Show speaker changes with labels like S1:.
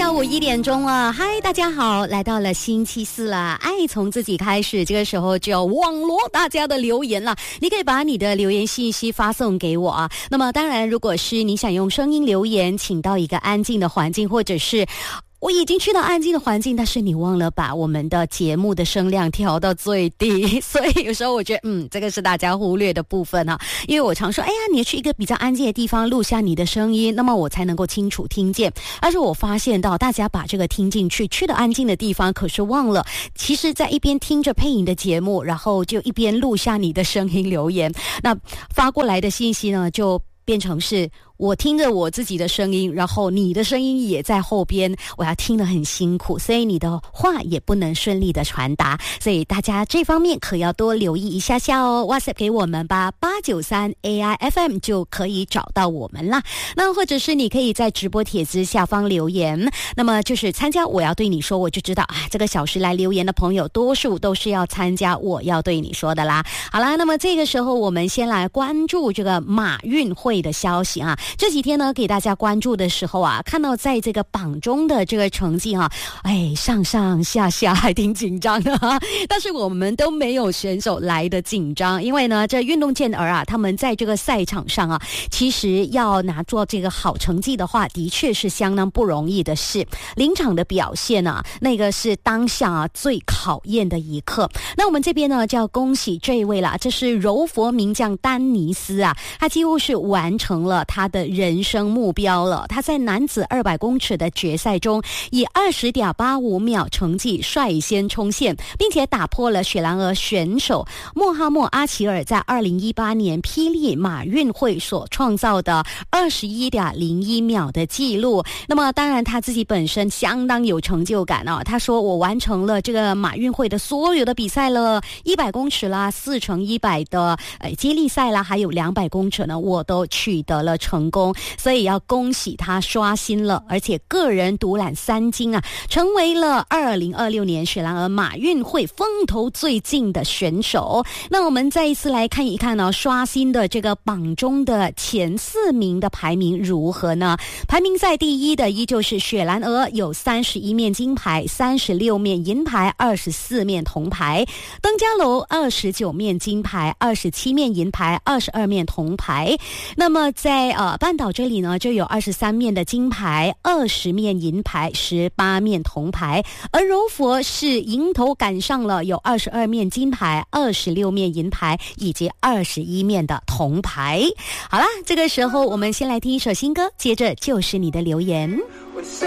S1: 下午1点钟了，嗨，大家好，来到了星期四了，爱从自己开始，这个时候就要网罗大家的留言了，你可以把你的留言信息发送给我啊。那么当然，如果是你想用声音留言，请到一个安静的环境，或者是我已经去到安静的环境，但是你忘了把我们的节目的声量调到最低，所以有时候我觉得这个是大家忽略的部分啊。因为我常说你去一个比较安静的地方录下你的声音，那么我才能够清楚听见。但是我发现到大家把这个听进去，去到安静的地方，可是忘了其实在一边听着配音的节目，然后就一边录下你的声音留言，那发过来的信息呢就变成是我听着我自己的声音，然后你的声音也在后边，我要听得很辛苦，所以你的话也不能顺利的传达，所以大家这方面可要多留意一下下哦。 WhatsApp 给我们吧，893 AIFM 就可以找到我们啦。那或者是你可以在直播帖子下方留言，那么就是参加我要对你说，我就知道这个小时来留言的朋友多数都是要参加我要对你说的啦。好啦，那么这个时候我们先来关注这个马运会的消息啊。这几天呢给大家关注的时候看到在这个榜中的这个成绩上上下下还挺紧张的但是我们都没有选手来的紧张，因为呢这运动健儿他们在这个赛场上其实要拿做这个好成绩的话，的确是相当不容易的事。临场的表现那个是当下最考验的一刻。那我们这边呢就要恭喜这一位啦，这是柔佛名将丹尼斯他几乎是完成了他的人生目标了。他在男子200公尺的决赛中以 20.85 秒成绩率先冲线，并且打破了雪兰莪选手穆哈默阿齐尔在2018年霹雳马运会所创造的 21.01 秒的记录。那么当然他自己本身相当有成就感他说我完成了这个马运会的所有的比赛了，100公尺啦，4x100的接力赛啦，还有200公尺呢我都取得了成功，所以要恭喜他刷新了，而且个人独揽3金成为了2026年雪兰莪马运会风头最劲的选手。那我们再一次来看一看刷新的这个榜中的前4名的排名如何呢？排名在第一的依旧是雪兰莪，有31面金牌，36面银牌，24面铜牌。登嘉楼29面金牌，27面银牌，22面铜牌。那么在半岛这里呢就有23面的金牌，20面银牌，18面铜牌。而柔佛是迎头赶上了，有22面金牌，26面银牌以及21面的铜牌。好啦，这个时候我们先来听一首新歌，接着就是你的留言。